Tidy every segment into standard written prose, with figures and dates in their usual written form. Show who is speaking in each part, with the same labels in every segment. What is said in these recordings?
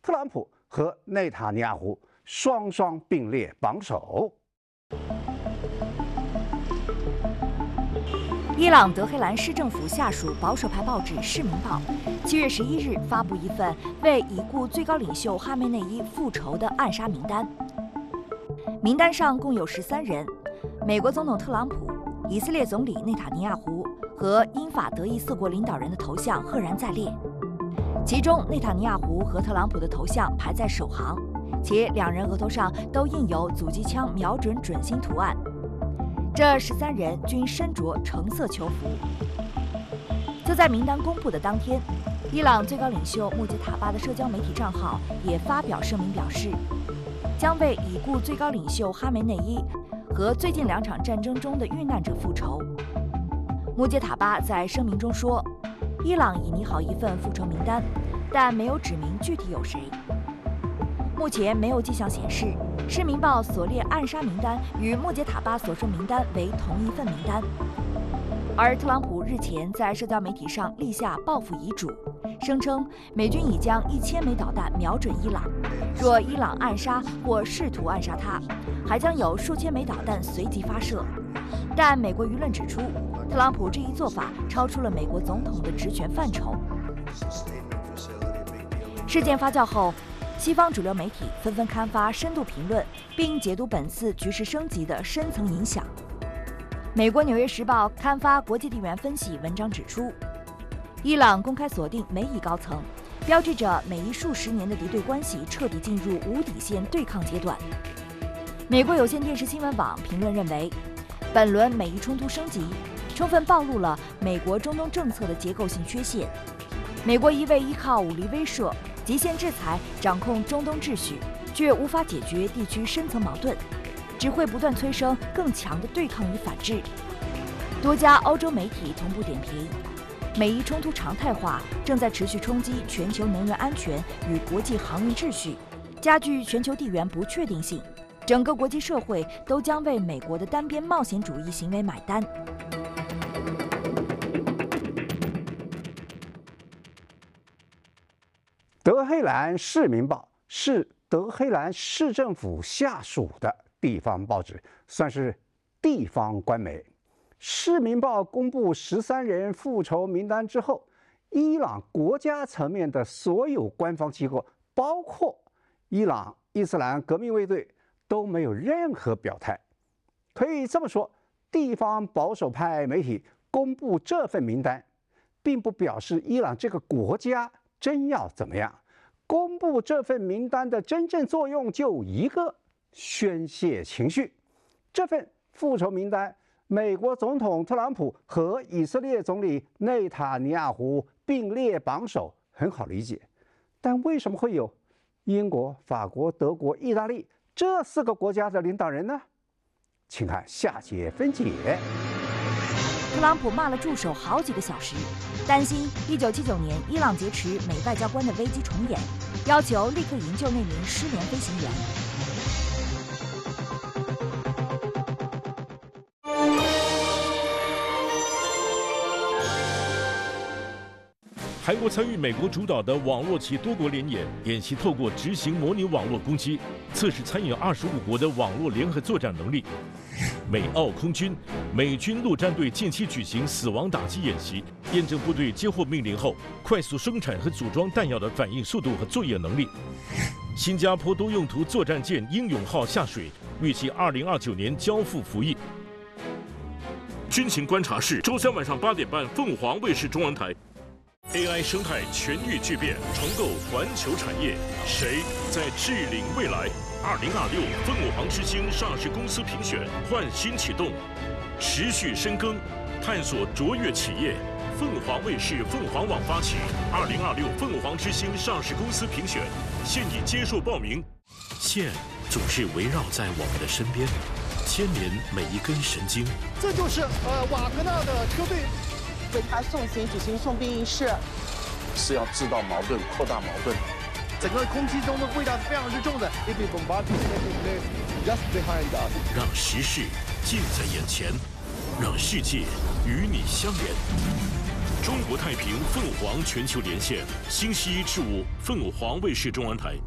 Speaker 1: 特朗普和内塔尼亚胡双双并列榜首。
Speaker 2: 伊朗德黑兰市政府下属保守派报纸《市民报》7月11日发布一份为已故最高领袖哈梅内伊复仇的暗杀名单。名单上共有13人，美国总统特朗普、以色列总理内塔尼亚胡和英法德意4国领导人的头像赫然在列。其中，内塔尼亚胡和特朗普的头像排在首行，且两人额头上都印有阻击枪瞄准准心图案。这13人均身着橙色囚服。就在名单公布的当天，伊朗最高领袖穆杰塔巴的社交媒体账号也发表声明，表示将为已故最高领袖哈梅内伊和最近2场战争中的遇难者复仇。穆杰塔巴在声明中说，伊朗已拟好一份复仇名单，但没有指明具体有谁。目前没有迹象显示，《市民报》所列暗杀名单与穆杰塔巴所说名单为同一份名单。而特朗普日前在社交媒体上立下报复遗嘱，声称美军已将1000枚导弹瞄准伊朗，若伊朗暗杀或试图暗杀他，还将有数千枚导弹随即发射。但美国舆论指出，特朗普这一做法超出了美国总统的职权范畴。事件发酵后，西方主流媒体纷纷刊发深度评论，并解读本次局势升级的深层影响。美国《纽约时报》刊发国际地缘分析文章指出，伊朗公开锁定美以高层，标志着美伊数十年的敌对关系彻底进入无底线对抗阶段。美国有线电视新闻网评论认为，本轮美伊冲突升级，充分暴露了美国中东政策的结构性缺陷。美国一味依靠武力威慑、极限制裁掌控中东秩序，却无法解决地区深层矛盾，只会不断催生更强的对抗与反制。多家欧洲媒体同步点评，美伊冲突常态化正在持续冲击全球能源安全与国际航运秩序，加剧全球地缘不确定性。整个国际社会都将为美国的单边冒险主义行为买单。
Speaker 1: 德黑兰市民报是德黑兰市政府下属的地方报纸，算是地方官媒。市民报公布13人复仇名单之后，伊朗国家层面的所有官方机构，包括伊朗伊斯兰革命卫队，都没有任何表态。可以这么说，地方保守派媒体公布这份名单，并不表示伊朗这个国家真要怎么样。公布这份名单的真正作用就一个：宣泄情绪。这份复仇名单，美国总统特朗普和以色列总理内塔尼亚胡并列榜首，很好理解。但为什么会有英国、法国、德国、意大利这4个国家的领导人呢？请看下节分解。
Speaker 2: 特朗普骂了助手好几个小时，担心1979年伊朗劫持美外交官的危机重演，要求立刻营救那名失联飞行员。
Speaker 3: 韩国参与美国主导的网络及多国联演，演习透过执行模拟网络攻击，测试参与25国的网络联合作战能力。美澳空军、美军陆战队近期举行死亡打击演习，验证部队接获命令后快速生产和组装弹药的反应速度和作业能力。新加坡多用途作战舰英勇号下水，预计2029年交付服役。军情观察室周3晚上8点半，凤凰卫视中文台。AI 生态全域巨变，重构环球产业，谁在治领未来？2026凤凰之星上市公司评选焕新启动，持续深耕，探索卓越企业。凤凰卫视凤凰网发起2026凤凰之星上市公司评选，现已接受报名。线总是围绕在我们的身边，牵连每一根神经。
Speaker 4: 这就是瓦格纳的车队。
Speaker 5: 为他送行举行送殡仪式，
Speaker 6: 是要制造矛盾、扩大矛盾。
Speaker 4: 整个空气中的味道是非常之重的。
Speaker 3: 让时事近在眼前，让世界与你相连。 中国太平凤凰全球连线，星期1至5，凤凰卫视中文台。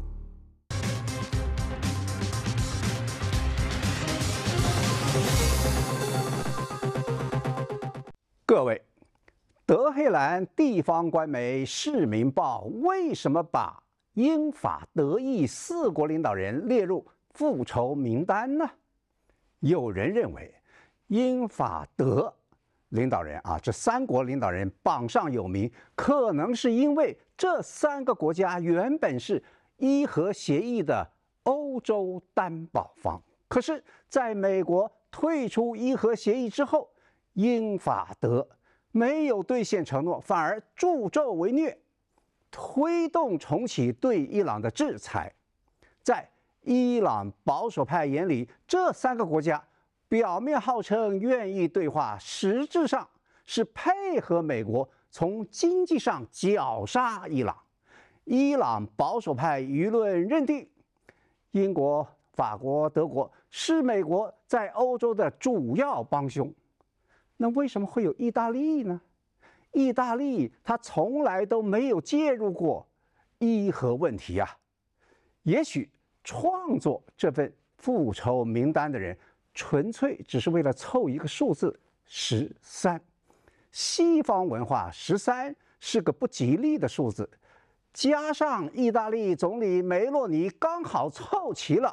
Speaker 1: 各位，德黑兰地方官媒《市民报》为什么把英法德意4国领导人列入复仇名单呢？有人认为，英法德领导人这3国领导人榜上有名，可能是因为这3个国家原本是伊核协议的欧洲担保方，可是在美国退出伊核协议之后，英法德没有兑现承诺，反而助纣为虐，推动重启对伊朗的制裁。在伊朗保守派眼里，这3个国家表面号称愿意对话，实质上是配合美国从经济上绞杀伊朗。伊朗保守派舆论认定，英国、法国、德国是美国在欧洲的主要帮凶。那为什么会有意大利呢？意大利它从来都没有介入过伊核问题啊。也许创作这份复仇名单的人，纯粹只是为了凑一个数字13。西方文化13是个不吉利的数字，加上意大利总理梅洛尼刚好凑齐了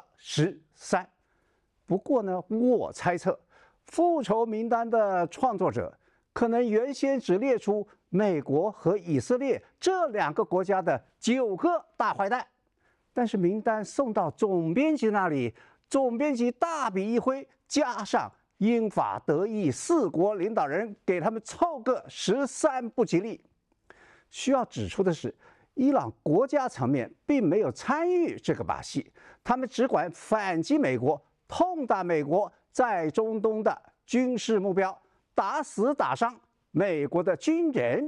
Speaker 1: 13。不过呢，我猜测复仇名单的创作者可能原先只列出美国和以色列这2个国家的9个大坏蛋，但是名单送到总编辑那里，总编辑大笔一挥，加上英法德意4国领导人，给他们凑个13，不吉利。需要指出的是，伊朗国家层面并没有参与这个把戏，他们只管反击美国，痛打美国在中东的军事目标，打死打伤美国的军人。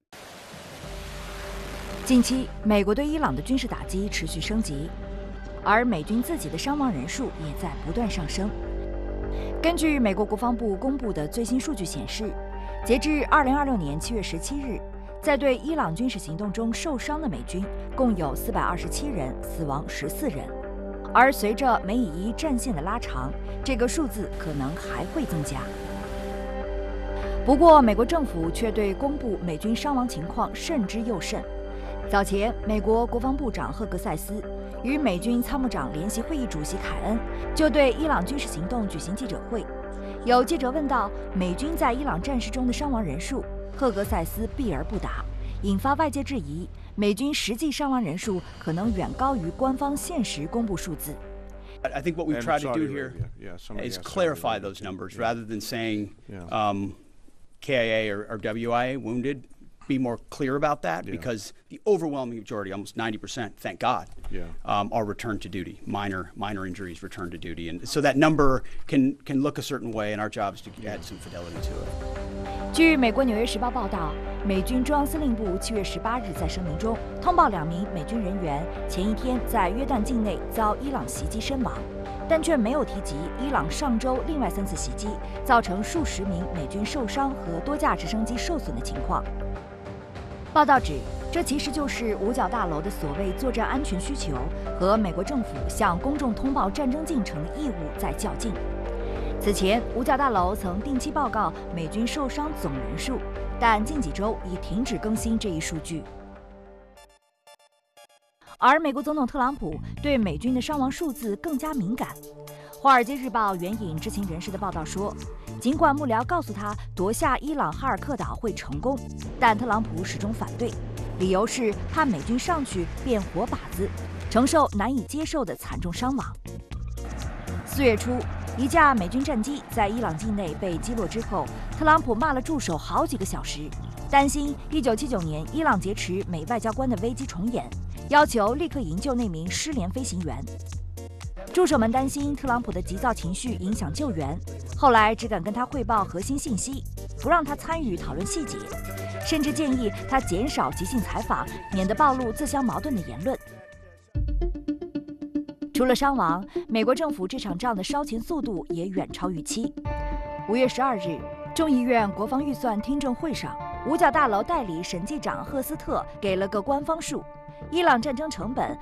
Speaker 2: 近期，美国对伊朗的军事打击持续升级，而美军自己的伤亡人数也在不断上升。根据美国国防部公布的最新数据显示，截至2026年7月17日，在对伊朗军事行动中受伤的美军共有427人，死亡14人。而随着美以伊战线的拉长，这个数字可能还会增加。不过，美国政府却对公布美军伤亡情况慎之又慎。早前，美国国防部长赫格塞斯与美军参谋长联席会议主席凯恩就对伊朗军事行动举行记者会。有记者问到美军在伊朗战事中的伤亡人数，赫格塞斯避而不答，引发外界质疑，美军实际伤亡人数可能远高于官方现实公布数字。
Speaker 7: I think what we've tried to do here is clarify those numbers rather than saying KIA or WIA wounded. Be more clear about that because the overwhelming majority, almost 90%, thank God, are returned to duty. Minor injuries returned to duty, and so that number can look a certain way, and our job is to add some fidelity to it.
Speaker 2: 据美国《纽约时报》报道，美军中央司令部7月18日在声明中通报2名美军人员前一天在约旦境内遭伊朗袭击身亡，但却没有提及伊朗上周另外3次袭击，造成数十名美军受伤和多架直升机受损的情况。报道指，这其实就是五角大楼的所谓作战安全需求和美国政府向公众通报战争进程的义务在较劲。此前，五角大楼曾定期报告美军受伤总人数，但近几周已停止更新这一数据。而美国总统特朗普对美军的伤亡数字更加敏感。《华尔街日报》援引知情人士的报道说，尽管幕僚告诉他夺下伊朗哈尔克岛会成功，但特朗普始终反对，理由是怕美军上去变活靶子，承受难以接受的惨重伤亡。4月初，一架美军战机在伊朗境内被击落之后，特朗普骂了助手好几个小时，担心1979年伊朗劫持美外交官的危机重演，要求立刻营救那名失联飞行员。助手们担心特朗普的急躁情绪影响救援，后来只敢跟他汇报核心信息，不让他参与讨论细节，甚至建议他减少即兴采访，免得暴露自相矛盾的言论。除了伤亡，美国政府这场仗的烧钱速度也远超预期。5月12日，众议院国防预算听证会上， 五角大楼代理审计长赫斯特给了个官方数。伊朗战争成本